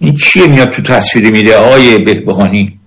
این چیه میاد تو تصویر میده آقای بهبهانی؟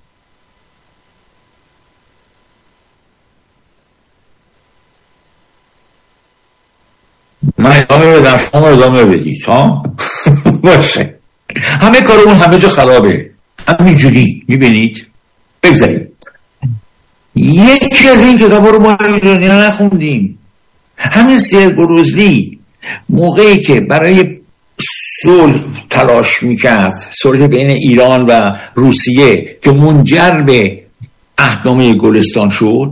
من ادامه بدم شما ادامه بدید ها. باشه، همه کارمون همه جا خرابه همینجوری میبینید. بگذاریم. یکی از این کتابا رو ما ایرانی ها نخوندیم. همین سرگروزلی موقعی که برای صلح تلاش میکرد، صلح بین ایران و روسیه که منجر به عهدنامه گلستان شد،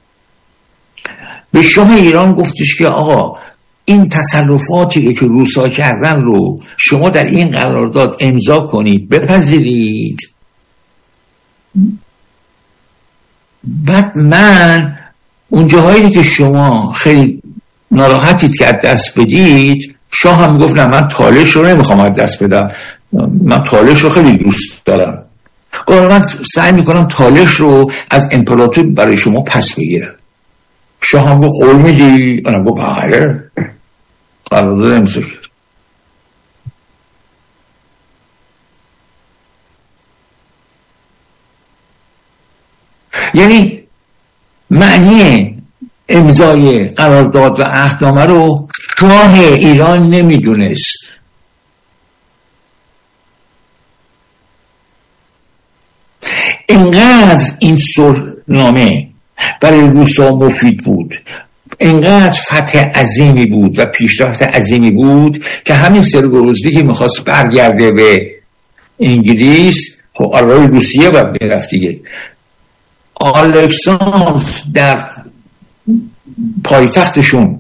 به شاه ایران گفتش که آقا این تصرفاتی رو که روسا کردن رو شما در این قرارداد امضا کنید، بپذیرید. بعد من اون جاهایی که شما خیلی ناراحتید که از دست بدید، شاه هم گفت نه من تالش رو نمیخوام از دست بدم، من تالش رو خیلی دوست دارم، من سعی میکنم تالش رو از امپراتور برای شما پس بگیرم. شاه هم گفت قول میدی؟ اونم گفت بله. قرارداد امضا شد. یعنی معنی امضای قرارداد و عهدنامه رو شاه ایران نمیدونست. اینقدر این صلحنامه برای روسا مفید بود، اینقدر فتح عظیمی بود و پیشرفت عظیمی بود که همین سرگروزلی که میخواست برگرده به انگلیس، خب آرای روسیه باید میرفت دیگه. الکساندر در پایتختشون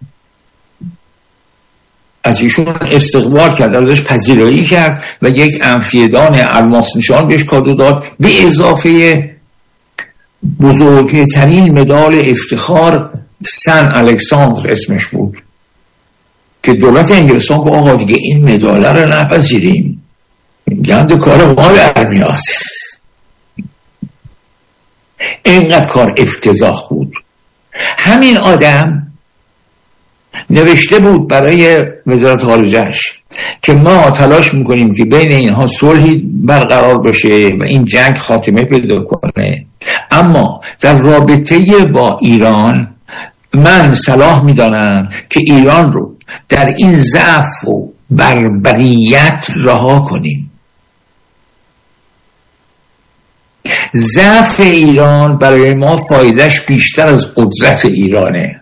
از ایشون استقبال کرد، ازش پذیرایی کرد و یک انفیدان الماس نشان بهش کادو داد، به اضافه بزرگترین مدال افتخار سن الکساندر اسمش بود که دولت انگلستان با آقا دیگه این مدال رو نپذیریم، گند کار ما در میاد. اینقدر کار افتضاح بود. همین آدم نوشته بود برای وزارت خارجه‌اش که ما تلاش میکنیم که بین اینها صلحی برقرار بشه و این جنگ خاتمه پیدا کنه، اما در رابطه با ایران من صلاح میدانم که ایران رو در این ضعف و بربریت رها کنیم. ضعف ایران برای ما فایدهش بیشتر از قدرت ایرانه.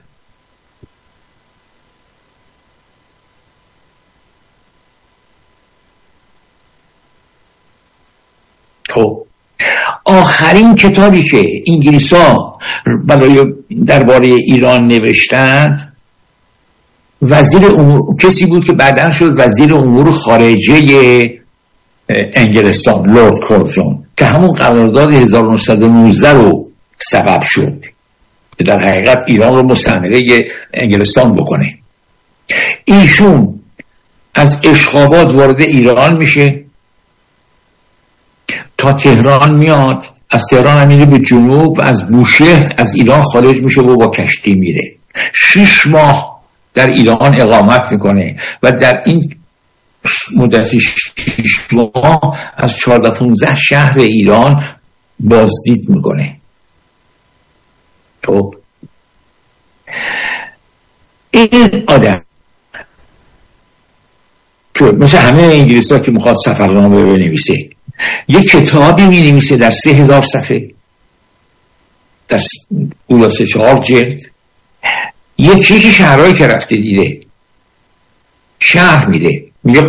خب آخرین کتابی که انگلیس‌ها برای درباره ایران نوشتند وزیر امور، کسی بود که بعداً شد وزیر امور خارجه انگلستان، لورد کورزون، که همون قرارداد 1919 رو سبب شد که در حقیقت ایران رو مستعمره انگلستان بکنه. ایشون از اشخابات وارد ایران میشه، تا تهران میاد، از تهران هم میره به جنوب و از بوشهر از ایران خارج میشه و با کشتی میره. 6 ماه در ایران اقامت میکنه و در این مدت 6 ماه از 14-15 شهر ایران بازدید میکنه. تو این آدم که مثل همه انگلیس ها که میخواد سفرنامه بنویسه، یک کتابی می‌نویسه در 3000 صفحه، در 3-4 جلد، یکی شهرهایی که رفته دیده، شهر میده، میگه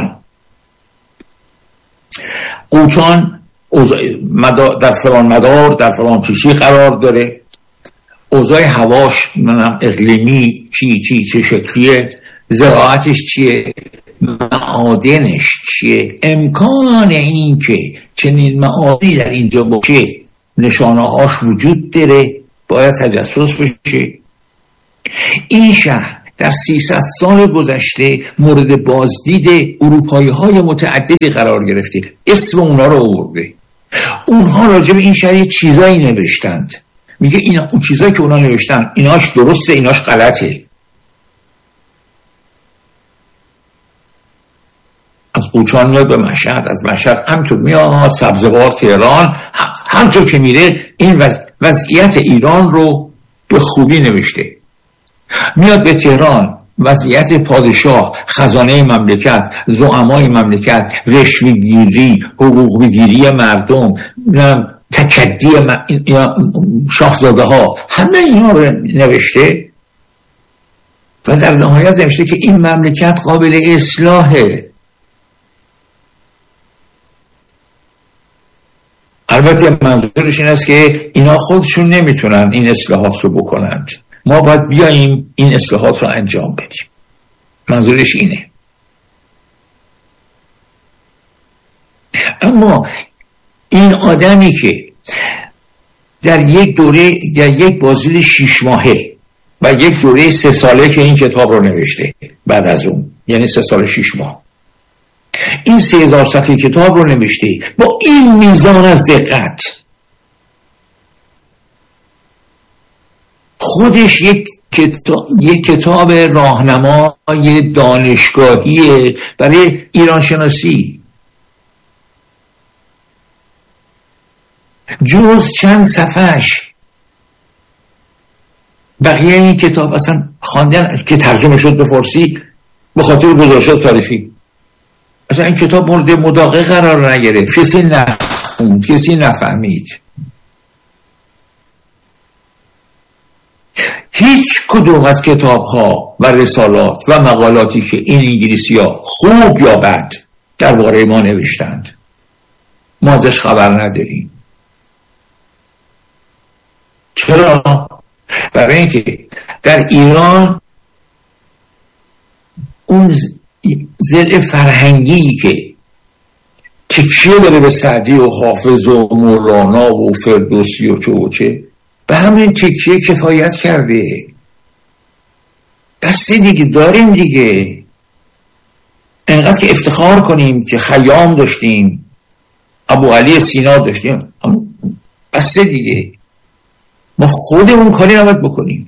قوچان در فلان مدار در فلان چیزی قرار داره، اوضاع هواش اقلیمی چه شکلیه، زراعتش چیه، معادنش چیه، امکان این که چنین معادنی در اینجا باشه نشانه هاش وجود داره، باید تجسس بشه. این شهر در 300 سال گذشته مورد بازدید اروپایی های متعددی قرار گرفته، اسم اونا رو آورده. اونها راجع به این شهر چیزایی نوشتند، میگه اون چیزایی که اونا نوشتن ایناش درسته ایناش غلطه. از قوچان میاد به مشهد، از مشهد همطور میاد سبزوار تهران، همطور که میره این وضعیت ایران رو به خوبی نوشته. میاد به تهران، وضعیت پادشاه، خزانه مملکت، زعمای مملکت، رشوه گیری، حقوق بگیری مردم، تکدی شاهزاده ها، همه اینا رو نوشته و در نهایت نوشته که این مملکت قابل اصلاحه. البته منظورش این است که اینا خودشون نمیتونن این اصلاحات رو بکنند، ما باید بیاییم این اصلاحات رو انجام بدیم. منظورش اینه. اما این آدمی که در یک دوره، در یک بازدید 6 ماهه و یک دوره 3 ساله که این کتاب رو نوشته، بعد از اون یعنی 3 سال 6 ماه این 3000 صفحه کتاب رو نوشته با این میزان از دقت، خودش یک کتاب راهنمای دانشگاهی برای ایران شناسی، جز چند صفحش بقیه این کتاب اصلا خواندن که ترجمه شد به فارسی به خاطر گزارشات تاریخی، اصلا این کتاب مورد مداقه قرار نگرفت، کسی نخوند، کسی نفهمید. هیچ کدوم از کتاب ها و رسالات و مقالاتی که این انگلیسی ها خوب یا بد درباره ما نوشتند ما ازش خبر نداریم. چرا؟ برای اینکه در ایران اون ضلع فرهنگی که تکیه داره به سعدی و حافظ و مولانا و فردوسی و چه به همین تکیه کفایت کرده. بس دیگه داریم دیگه، انقدر که افتخار کنیم که خیام داشتیم، ابو علی سینا داشتیم، بس دیگه ما خودمون کاری نباید بکنیم.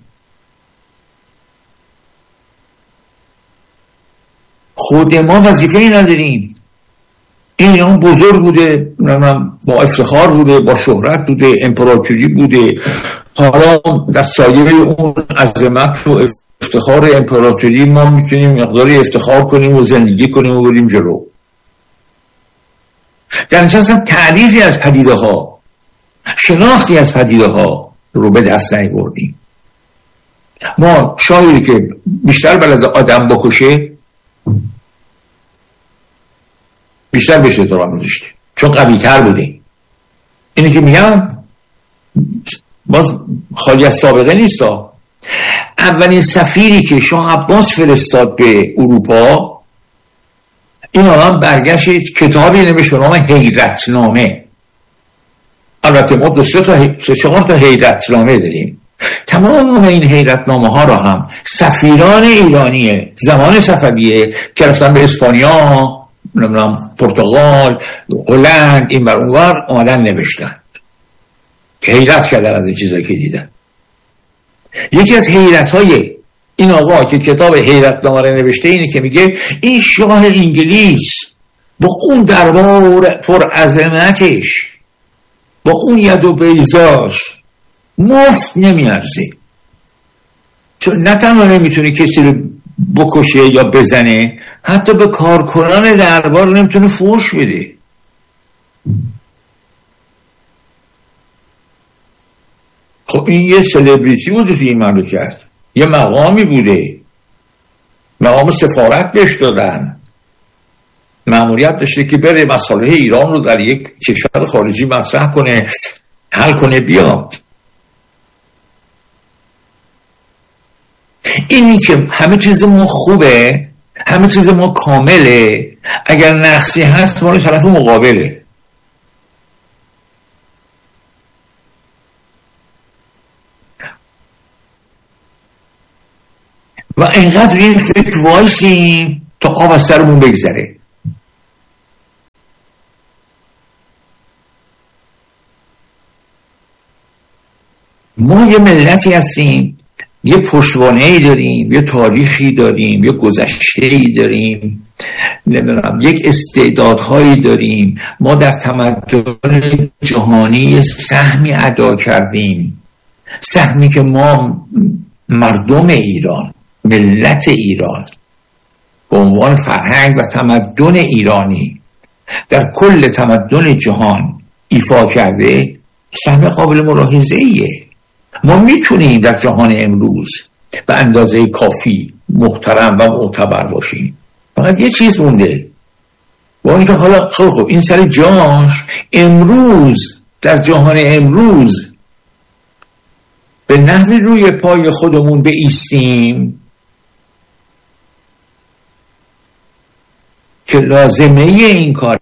خود ما وظیفه ای نداریم. این ایران بزرگ بوده، با افتخار بوده، با شهرت بوده، امپراتوری بوده، حالا در سایه اون عظمت و افتخار امپراتوری ما میتونیم مقداری افتخار کنیم و زندگی کنیم و بریم جلو. در نتیجه تعریفی از پدیده ها، شناختی از پدیده ها رو به دست نیاوردیم. ما شاعری که بیشتر بلد آدم بکشه بیشتر بهش احترام می‌ذاشته، چون قوی تر بوده. اینه که میگم باز خالی از سابقه نیستا. اولین سفیری که شاه عباس فرستاد به اروپا، این آدم برگشت کتابی نوشت به نام حیرتنامه. البته ما 2-4 تا حیرتنامه داریم. تمام این حیرتنامه ها را هم سفیران ایرانی زمان صفویه که رفتن به اسپانیا، پرتغال، هلند، این بر اونور آمدن نوشتن که حیرت کردن از این چیزایی که دیدن. یکی از حیرت‌های این آقا که کتاب حیرتنامه را نوشته اینه که میگه این شاه انگلیس با اون دربار پر عظمتش، با اون ید و بیضاش مفت نمیارزه، چون نه تنها نمیتونه کسی رو بکشه یا بزنه، حتی به کارکنان دربار نمیتونه فحش بده. خب این یه سلبریتی بوده توی این مملکت، یه مقامی بوده، مقام سفارت بهش دادن، مأموریت داشته که بره مسائل ایران رو در یک کشور خارجی مطرح کنه، حل کنه، بیاد. اینی که همه چیز ما خوبه، همه چیز ما کامله، اگر نقصی هست ما رو طرف مقابله. و اینقدر این فکر وایسیم تا آب از سرمون بگذره. ما یه ملتی هستیم، یه پشتوانه‌ای داریم، یه تاریخی داریم، یه گذشته‌ای داریم نمیدونم یک استعدادهایی داریم، ما در تمدن جهانی سهمی ادا کردیم، سهمی که ما مردم ایران، ملت ایران به عنوان فرهنگ و تمدن ایرانی در کل تمدن جهان ایفا کرده، سهم قابل ملاحظه ایه. ما میتونیم در جهان امروز به اندازه کافی محترم و معتبر باشیم. فقط یه چیز مونده، با اینکه حالا خب این سر جاش امروز در جهان امروز به نحوی روی پای خودمون بایستیم که لازمه این کاره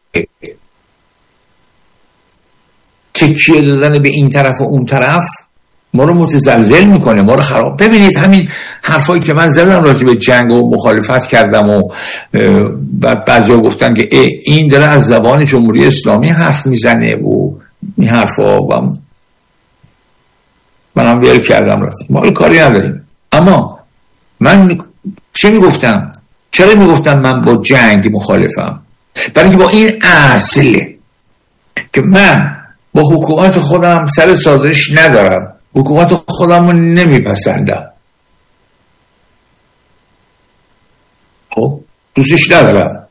تکیه دادن به این طرف و اون طرف ما رو متزلزل میکنه، ما رو خراب. ببینید همین حرفایی که من زدم راجع به جنگ و مخالفت کردم و بعد بعضیا گفتن که این داره از زبان جمهوری اسلامی حرف میزنه و این حرفا، و منم ویل کردم رفتم، ما کاری نداریم. اما من چه میگفتم؟ چرا میگفتم من با جنگ مخالفم؟ برای اینکه با این اصل که من با حکومت خودم سر سازش ندارم، حکومت خودم رو نمیپسندم، خب دوستش ندارم،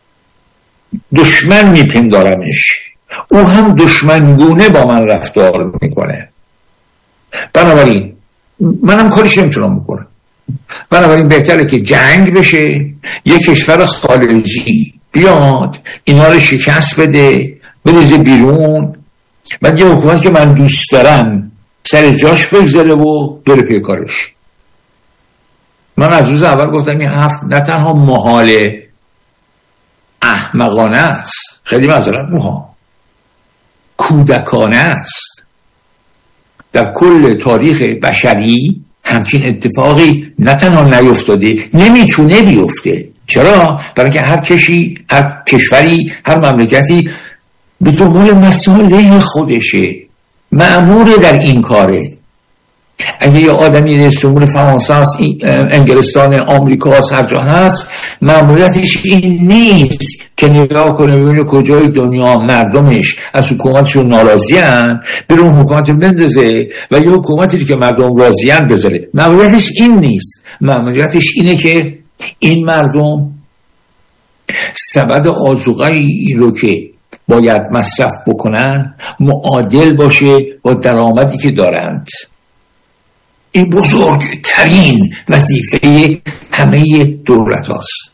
دشمن میپندارمش، او هم دشمنگونه با من رفتار میکنه، بنابراین منم کارش نمیتونم بکنم. بنابراین بهتره که جنگ بشه، یک کشور خارجی بیاد اینا رو شکست بده، بریزه بیرون، بعد یه حکومت که من دوست دارم سر جاش بگذاره و بره پی کارش. من از روز اول گفتم این حرف نه تنها محاله، احمقانه است، خیلی معذرت کودکانه است. در کل تاریخ بشری همچین اتفاقی نه تنها نیفتاده، نمیتونه بیفته. چرا؟ برای که هر کشوری، هر مملکتی به دنبال مصالح خودشه، مأمور در این کاره. اگه یه آدمی رئیس جمهور فرانسه است، انگلستان، آمریکا است، هر جا هست، مأموریتش این نیست که نگاه کنه ببینه کجای دنیا مردمش از حکومتشون ناراضی‌اند، بره اون حکومت رو بندازه و یه حکومتی که مردم راضی‌اند بذاره. مأموریتش این نیست. مأموریتش اینه که این مردم سبد آذوقه‌ای رو که باید مصرف بکنن معادل باشه با درآمدی که دارند. این بزرگترین وظیفه همه دولت هاست.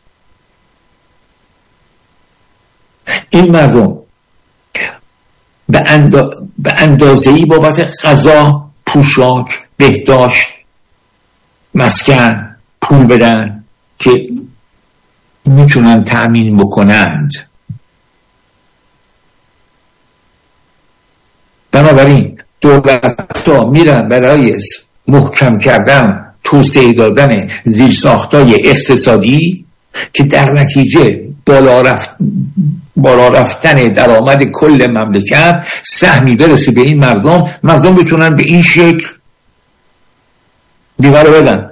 این مردم به اندازه‌ای بابت غذا، پوشاک، بهداشت، مسکن پول بدن که میتونن تأمین بکنند. بنابراین دولت‌ها میرن برای محکم کردن، توسعه دادن زیرساختای اقتصادی که در نتیجه بالا رفتن درآمد کل مملکت سهمی برسه به این مردم بتونن به این شکل دیوار بدند،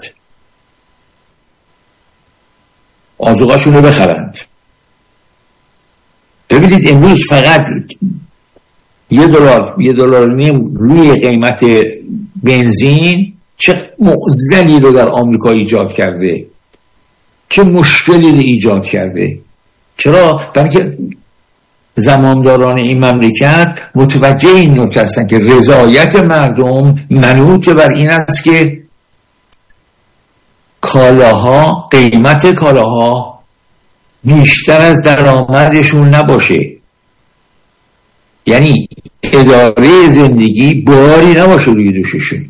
آذوقه‌شون رو بخرند. ببینید امروز فقط $1.5 روی قیمت بنزین چه معضلی رو در آمریکا ایجاد کرده، چه مشکلی رو ایجاد کرده. چرا؟ برای که زمامداران این مملکت متوجه این نکته هستن که رضایت مردم منوط بر این است که قیمت کالاها بیشتر از درآمدشون نباشه، یعنی اداره زندگی باری نباشه روی دوششون.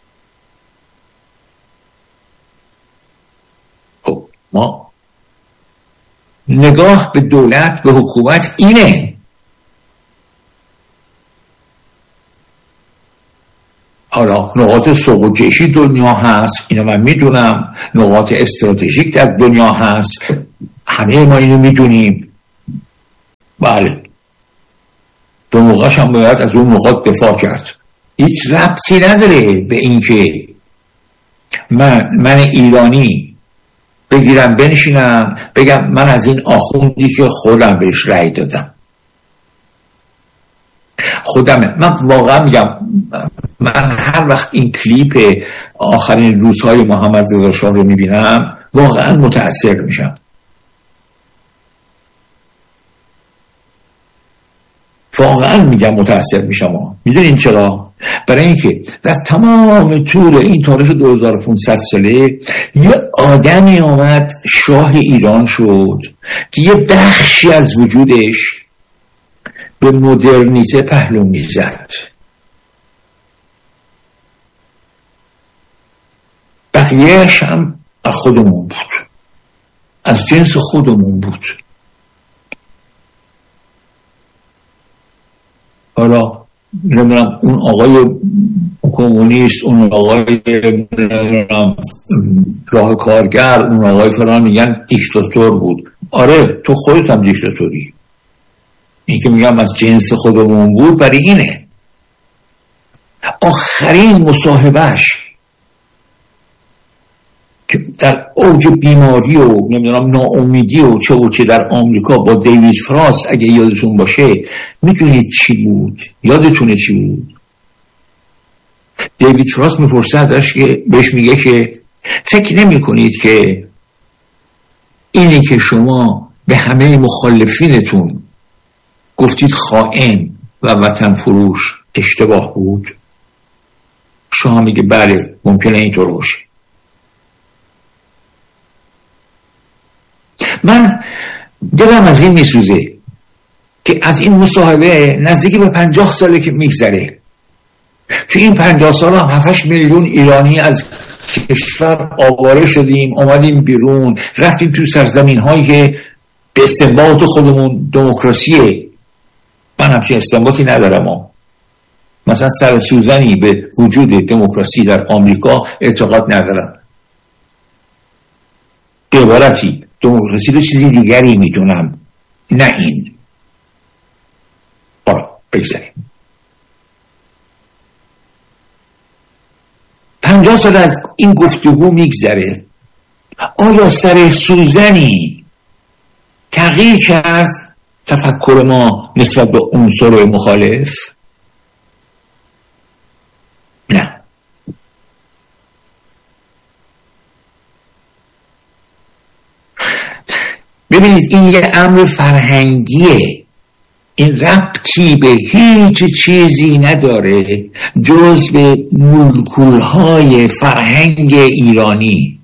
خب ما نگاه به دولت، به حکومت اینه. حالا نقاط سوق جیشی دنیا هست، اینو من میدونم، نقاط استراتژیک در دنیا هست، همه ما اینو میدونیم. بله به موقعش هم باید از اون نقاط دفاع کرد. هیچ ربطی نداره به این که من ایرانی بگیرم بنشینم بگم من از این آخوندی که خودم بهش رأی دادم خودمه. من واقعا میگم من هر وقت این کلیپ آخرین روزهای محمد رضا شاه رو میبینم واقعا متأثر میشم. واقعا میگم متأثر میشم. میدونین چرا؟ برای اینکه در تمام طول این تاریخ 2500 ساله یه آدمی آمد شاه ایران شد که یه بخشی از وجودش به مدرنیته پهلو میزد، بقیهش هم از خودمون بود، از جنس خودمون بود. حالا نمیدونم اون آقای کمونیست، اون آقای راه کارگر، اون آقای فلان میگن دیکتاتور بود. آره تو خودت هم دیکتاتوری. این که میگم از جنس خودمون بود برای اینه. آخرین مصاحبهش که در اوج بیماری و نمیدونم ناامیدی و چه در آمریکا با دیوید فراست، اگه یادتون باشه، میدونید چی بود؟ یادتونه چی بود؟ دیوید فراست میپرسه ازش که بهش میگه که فکر نمی کنید که اینی که شما به همه مخالفینتون گفتید خائن و وطن فروش اشتباه بود؟ شما میگه بله ممکنه اینطور باشه. من دلم از این میسوزه که از این مصاحبه نزدیکی به 50 ساله که میگذره، تو این 50 سال هم 7 میلیون ایرانی از کشور آواره شدیم، آمدیم بیرون، رفتیم تو سرزمین هایی که به استنباط خودمون دموکراسیه. من همچین استنباطی ندارم. مثلا سر سوزنی به وجود دموکراسی در آمریکا اعتقاد ندارم. به عبارتی دموکراسی رو چیزی دیگری میدونم، نه این. بگذاریم 50 سال از این گفتگو میگذره. آیا سر سوزنی تغییر کرد تفکر ما نسبت به عنصر مخالف؟ نه. ببینید این یه امر فرهنگیه، این ربطی به هیچ چیزی نداره جز به مولکولهای فرهنگ ایرانی.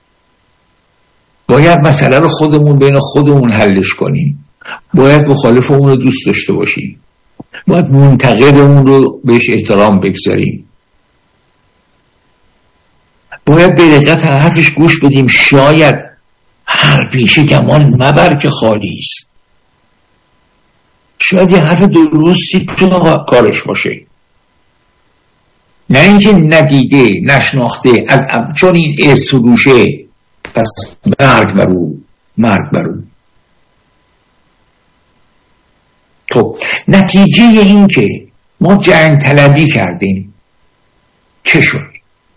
باید مسئله رو خودمون بین خودمون حلش کنیم، باید مخالفمون رو دوست داشته باشیم، باید منتقدمون رو بهش احترام بگذاریم، باید به دقت حرفش گوش بدیم. شاید هر پیشه گمان مبر که خالی است، شاید یه حرف درستی تو کارش باشه، نه اینکه ندیده نشناخته چون این اس روشه پس مرگ برو. خب نتیجه این که ما جنگ طلبی کردیم چه شد؟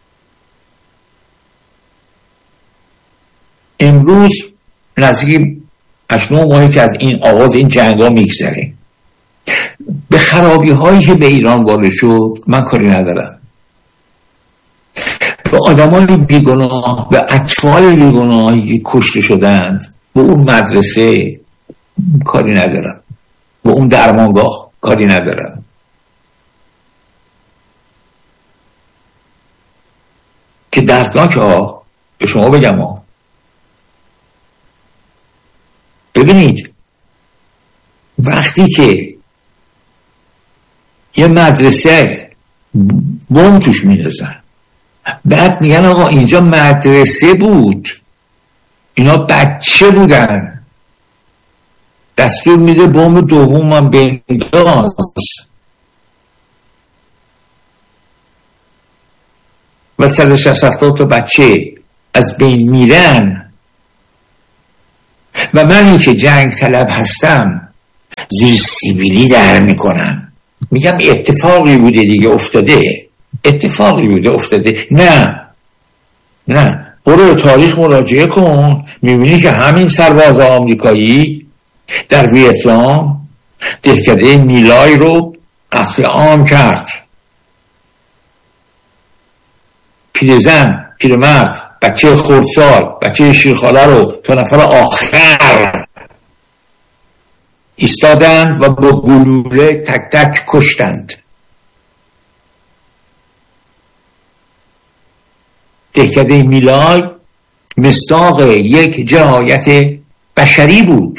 امروز نزدیک 8-9 ماهی که از این آغاز این جنگ ها میگذره، به خرابی هایی که به ایران وارد شد من کاری ندارم، به آدمای بیگناه، به اطفال بیگناهی که کشته شدند، به اون مدرسه کاری ندارم، به اون درمانگاه کاری ندارم. که دردناکه ها، به شما بگم ها. ببینید وقتی که یه مدرسه بمب توش می‌ریزن، بعد میگن آقا اینجا مدرسه بود، اینا بچه بودن، دستور میده بمب دوم هم بنداز. و 160 تا بچه از بین میرن و منی که جنگ طلب هستم زیر سیبیلی در میکنم، میگم اتفاقی بوده دیگه افتاده. نه برو به تاریخ مراجعه کن، میبینی که همین سرباز آمریکایی در ویتنام دهکده میلای رو قتل عام کرد. پیرزن، پیرمرد، بچه خردسال، بچه شیرخاله رو تا نفر آخر ایستادند و با گلوله تک تک کشتند. دهکده میلای مصداق یک جنایت بشری بود.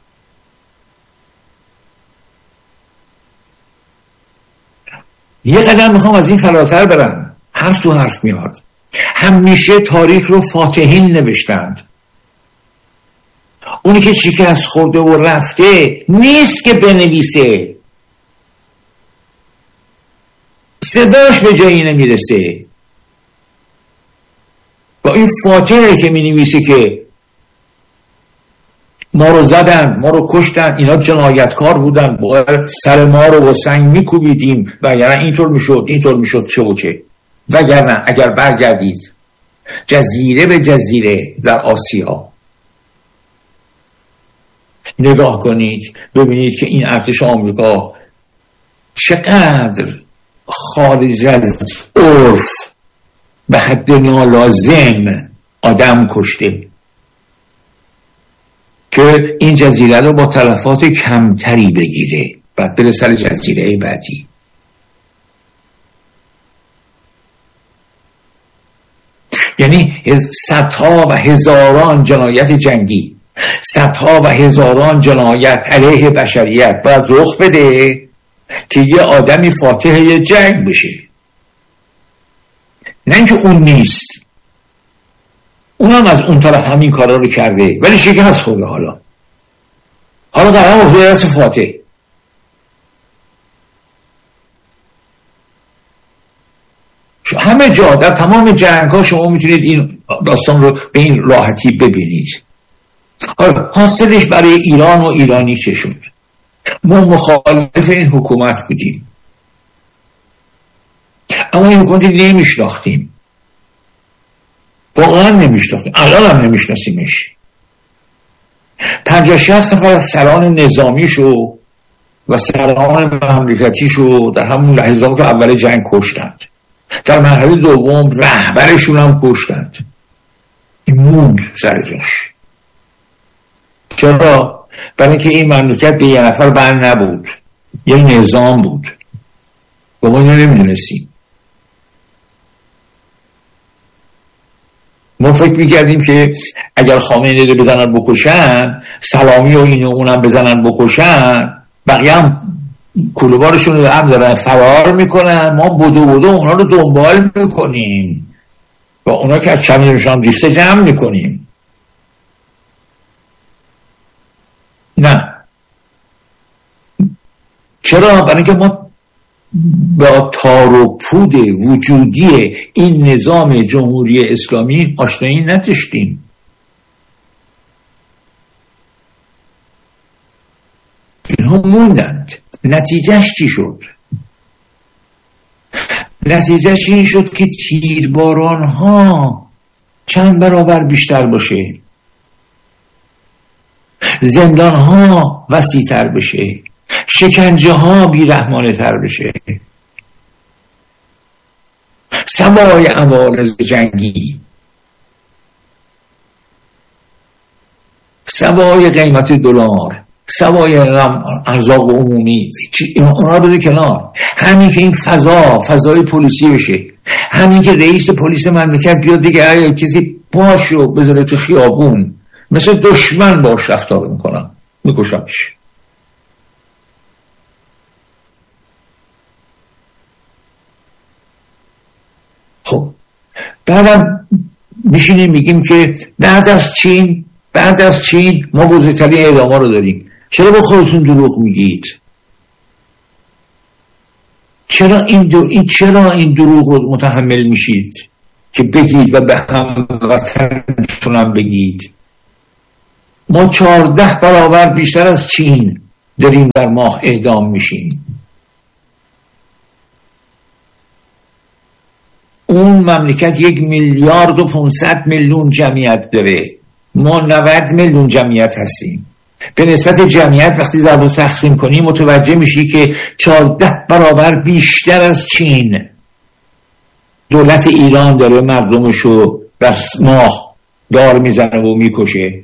یه قدم میخوام از این فراتر برم. حرف تو حرف میاد. همیشه تاریخ رو فاتحین نوشتند. اونی که شکست خورده و رفته نیست که بنویسه، صداش به جایی نمیرسه. با این فاتحه که می نویسه که ما رو زدن، ما رو کشتن، اینا جنایتکار بودن، باید سر ما رو با سنگ می کوبیدیم، وگرنه اینطور میشد چه و چه. وگرنه اگر برگردید جزیره به جزیره در آسیا نگاه کنید، ببینید که این ارتش آمریکا چقدر خارج از عرف به حد نالازم آدم کشته که این جزیره رو با تلفات کمتری بگیره، بعد بره سر جزیره بعدی. یعنی صدها و هزاران جنایت جنگی، صدها و هزاران جنایت علیه بشریت باید رخ بده که یه آدمی فاتح یه جنگ بشه. نه اینکه اون نیست، اونم از اون طرف همین کارا رو کرده ولی شکست خورده. حالا قرار افتاده دست فاتح. همه جا در تمام جنگ ها شما میتونید این داستان رو به این راحتی ببینید. حاصلش برای ایران و ایرانی چه شد؟ ما مخالف این حکومت بودیم، اما این حکومت نمیشناختیم، واقعا نمیشناختیم، الان هم نمیشناسیمش. 50-60 نفر از سران نظامیشو و سران مملکتیشو در همون لحظات اول جنگ کشتند. در مرحله دوم رهبرشون هم کشتند. این موند سر جاش. چرا؟ برای اینکه این مملکت به یه نفر بند نبود، یه نظام بود و ما اینو نمیدونستیم. ما فکر میکردیم که اگر خامنه‌ای رو بزنن بکشن، سلامی و اینو اونم بزنن بکشن، بقیه هم کلوبارشون رو هم دارن فرار میکنن، ما بدو اونا رو دنبال میکنیم و اونا که از چمنشان ریخته جمع میکنیم. نه. چرا؟ برای اینکه ما با تار و پود وجودی این نظام جمهوری اسلامی آشنایی نداشتیم. اینها موندند. نتیجهش چی شد؟ نتیجهش این شد که تیرباران ها چند برابر بیشتر باشه، زندان ها وسیع تر بشه، شکنجه ها بیرحمانه تر بشه، سوای عوارض جنگی، سوای قیمت دلار، سوای ارزاق عمومی، اونا بده کنار. همین که این فضای پلیسی بشه، همین که رئیس پلیس مملکت بیاد دیگه اگه کسی پاشو بذاره تو خیابون مثل دشمن باش رفتار میکنم، میکشمش. خب بعدم میشینیم میگیم که بعد از چین ما بزرگترین اعدام ها رو داریم. چرا با خودتون دروغ میگید؟ چرا این دروغ رو متحمل میشید که بگید و به هموطنتونم بگید؟ ما 14 برابر بیشتر از چین داریم در ماه اعدام میشیم. اون مملکت 1,500,000,000 جمعیت داره، ما 90 میلیون جمعیت هستیم. به نسبت جمعیت وقتی ضرب و تقسیم کنی متوجه میشی که 14 برابر بیشتر از چین دولت ایران داره مردمشو در ماه دار میزنه و میکشه.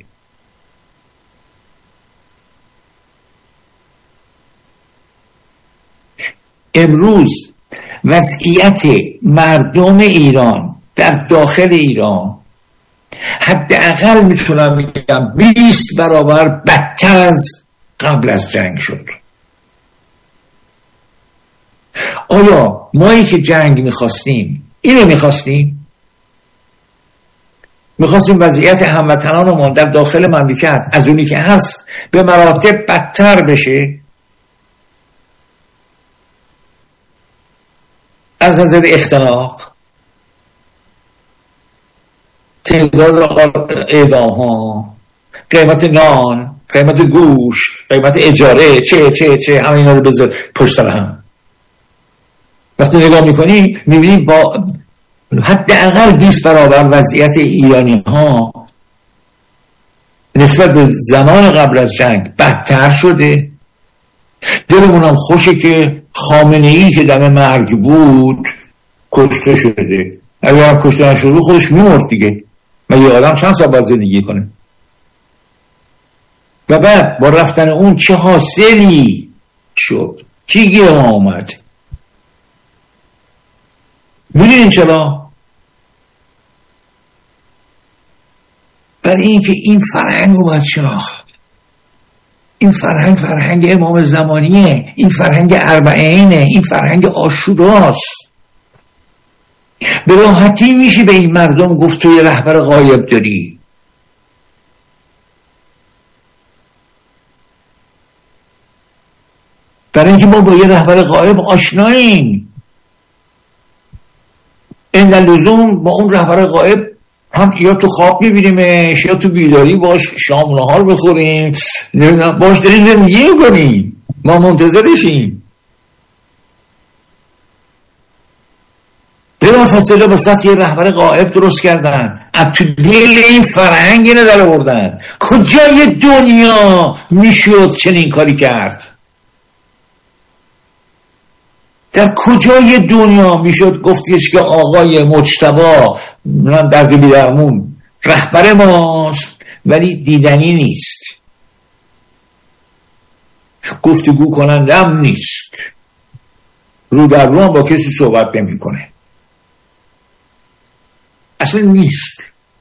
امروز وضعیت مردم ایران در داخل ایران حداقل میتونم بگم 20 برابر بدتر از قبل از جنگ شد. آیا مایی که جنگ میخواستیم اینو میخواستیم وضعیت هموطنانمون در داخل مملکت از اونی که هست به مراتب بدتر بشه؟ از نظر اختلاق، تعداد اعدام ها، قیمت نان، قیمت گوشت، قیمت اجاره، چه همه اینا رو بذار پشت سر هم. وقتی نگاه میکنی میبینی با حداقل 20 برابر وضعیت ایرانی ها نسبت به زمان قبل از جنگ بدتر شده. دلمونم خوشه که خامنه‌ای که دم مرگ بود کشته شده. اگر هم کشته نشده خودش میمرد دیگه. و یه آدم چند سال باید زندگی کنه؟ و بعد با رفتن اون چه حاصلی شد؟ چی گیر ما اومد؟ میدونین چرا؟ برای اینکه این فرهنگ رو باید شناخت. این فرهنگ امام زمانیه، این فرهنگ اربعینه، این فرهنگ عاشوراست. به راحتی میشه به این مردم گفت تو یه رهبر غایب داری. برای اینکه ما با یه رهبر غایب آشناییم. این لزوم با اون رهبر غایب هم یا تو خواب میبینیمش یا تو بیداری باش شام نهار بخوریم، باش داریم زندگی میکنیم، ما منتظرشیم. بلا فاصله با یه رهبر غایب درست کردن، از تو دل این فرهنگ اینه در آوردن. کجای دنیا میشد چنین کاری کرد؟ در کجای دنیا میشد گفتیش که آقای مجتبی درد بیدرمون رهبر ماست ولی دیدنی نیست، گفتگو کنندم نیست، رو در رو هم با کسی صحبت نمی کنه، اصلا نیست.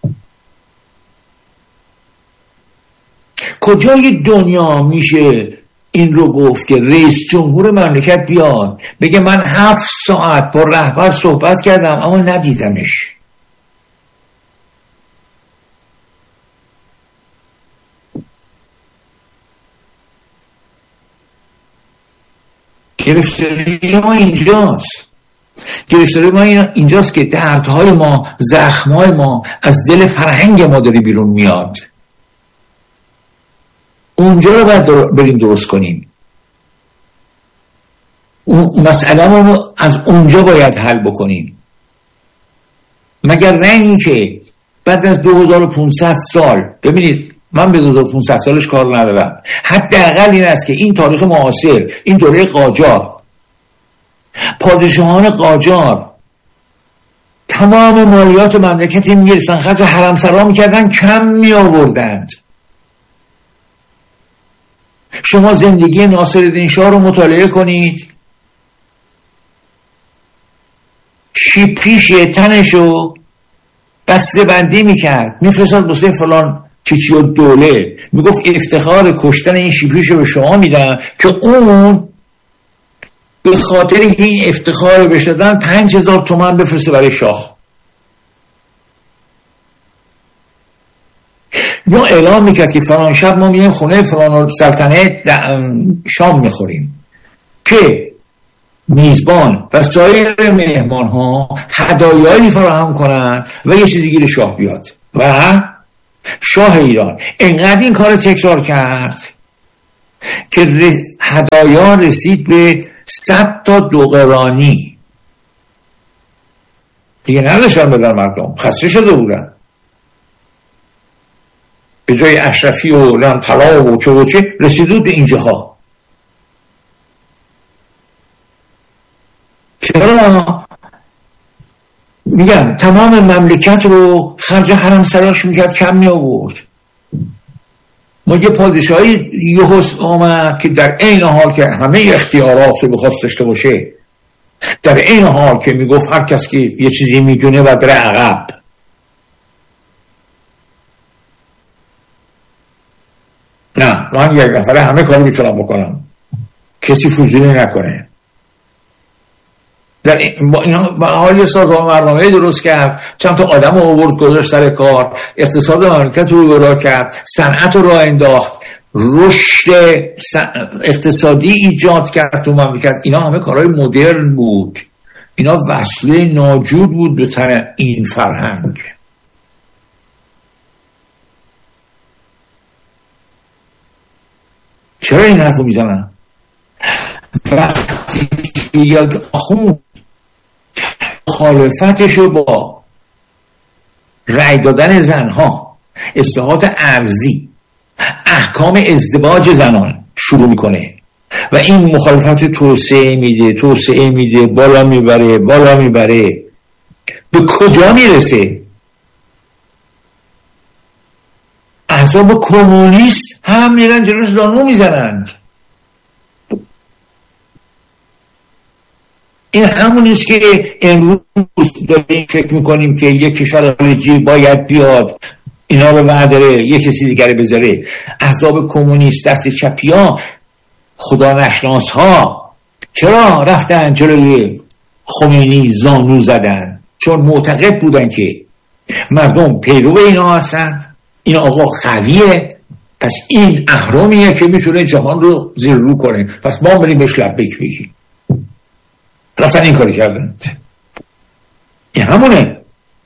کجای دنیا میشه این رو گفت که رئیس جمهور مملکت بیاد بگه من 7 ساعت با رهبر صحبت کردم اما ندیدمش؟ گرفتاری ما اینجاست. گرفتاری ما اینجاست که دردهای ما، زخمهای ما از دل فرهنگ ما داری بیرون میاد. اونجا رو باید بریم درست کنیم. مسئله ما از اونجا باید حل بکنیم. مگر نه این که بعد از 2500 سال، ببینید من به 2500 سالش کار ندارم، حداقل این است که این تاریخ معاصر، این دوره قاجار، پادشاهان قاجار تمام مالیات مملکتی میگرفتن، خرج حرم سرا میکردن، کم میآوردند. شما زندگی ناصرالدین شاه رو مطالعه کنید، شیپیش تنشو بسته بندی میکرد، میفرستاد بسته فلان چیچی و دوله، میگفت افتخار کشتن این شیپیشو به شما میدم که اون به خاطر این افتخار بهش دادن 5000 تومان بفرسته برای شاه. یا اعلام میکرد که فلان شب ما میایم خونه فلان سلطنه شام میخوریم، که میزبان و سایر مهمان ها هدایایی فراهم کنن و یه چیزی گیر شاه بیاد. و شاه ایران انقدر این کار تکرار کرد که هدایا رسید به 100 تا دوغرانی. دیگه نداشتن بدن مردم، خسته شده بودن. به جای اشرفی و طلا و چه و چه رسیدود به اینجاها. چرا؟ میگم تمام مملکت رو خرج حرم سراش میکرد، کم می آورد. ما یه پادشاهی یهوس آمد که در این حال که همه اختیارات رو بخواست داشته باشه، در این حال که میگفت هر کس که یه چیزی میدونه و بره عقب. نه، من یک نفره همه کاری میتونم بکنم، کسی فضولی نکنه. در با حال یه سازمان برنامه درست کرد، چند تا آدم آورد گذاشت سر کار، اقتصاد مملکت رو راه کرد، صنعت رو راه انداخت، رشد اقتصادی ایجاد کرد تو مملکت. اینا همه کارهای مدرن بود، اینا وسیله ناجور بود به تن این فرهنگ. چرا این حرفو میزنن؟ وقتی یک آخوند مخالفتشو با رأی دادن زنها، اصلاحات ارضی، احکام ازدواج زنان شروع میکنه و این مخالفت توسعه میده، بالا میبره، به کجا میرسه؟ احزاب کمونیست هم میرن جلوش زانو میزنند. این همونیست که امروز داریم فکر میکنیم که یک کشور خارجی باید بیاد اینا رو برداره یک کسی دیگری بذاره. احزاب کمونیست، دست چپی ها، خدا نشناس ها چرا رفتن جلوی خمینی زانو زدن؟ چون معتقد بودن که مردم پیرو اینا هستن، این آقا قویه، پس این اهرامیه که میتونه جهان رو زیر رو کنه، پس ما بریم بهش لبیک بگیم. رفتن این کاری کردن. این همونه.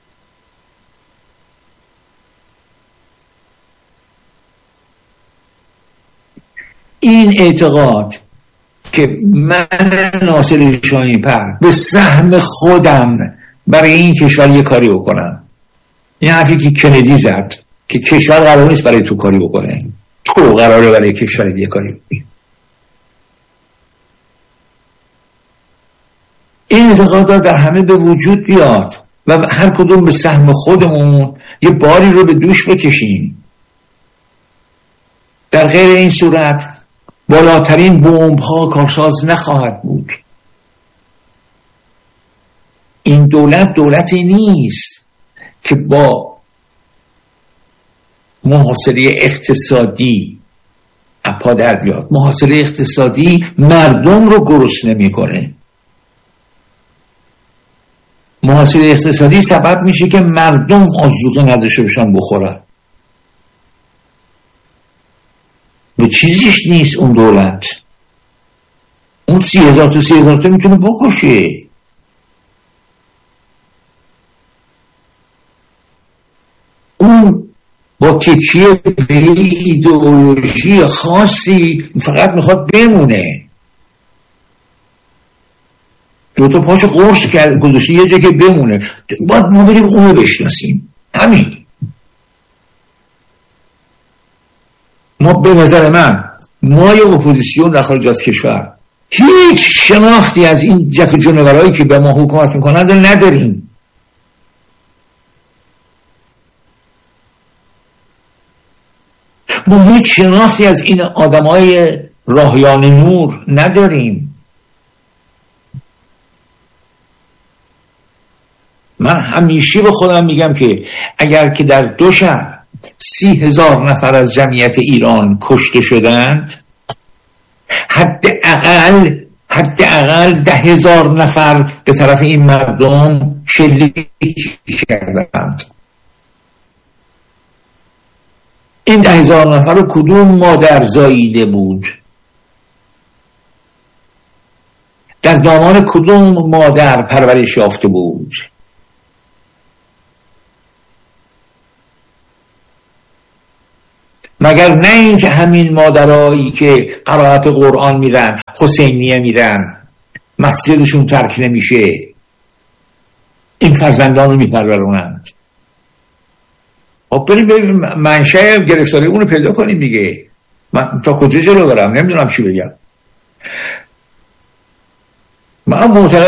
این اعتقاد که من ناصر شاهین‌پر به سهم خودم برای این کشور یه کاری بکنم، این حرفی که کندی زد که کشور قرار نیست برای تو کاری بکنه، تو قراره برای کشور یه کاری بکنی. این اعتقادات در همه به وجود بیاد و هر کدوم به سهم خودمون یه باری رو به دوش بکشیم. در غیر این صورت بالاترین بمب ها کارساز نخواهد بود. این دولتی نیست که با محاصره اقتصادی اپا در بیاد. محاصره اقتصادی مردم رو گرسنه میکنه. محاصره اقتصادی سبب میشه که مردم آذوقه نداشته باشن بخورن. به چیزیش نیست اون دولت. اون 30,000 تا میتونه بکشه. اون با تکیه به ایدئولوژی خاصی فقط میخواد بمونه. دوتا پاشو قرص کرد گذاشته یه جا که بمونه. باید ما بریم اونو بشناسیم. همین. ما به نظر من ما یه اپوزیسیون در خارج از کشور هیچ شناختی از این جک جونورایی که به ما حکومت میکنند نداریم. ما هیچ شناختی از این آدمای راهیان نور نداریم. من همیشه به خودم میگم که اگر که در 2 شب 30,000 نفر از جمعیت ایران کشته شدند، حداقل 10,000 نفر به طرف این مردم شلیک کردند. این 10,000 نفر رو کدوم مادر زاییده بود؟ در دامان کدوم مادر پرورش یافته بود؟ مگر نه این که همین مادرایی که قرائت قرآن میرن، حسینیه میرن، مسجدشون ترک نمیشه، این فرزندان رو میپرورونند. خب بریم ببینیم منشأ گرفتاری اون رو پیدا کنیم دیگه. من تا کجا جلو برم نمیدونم چی بگم. من معتقد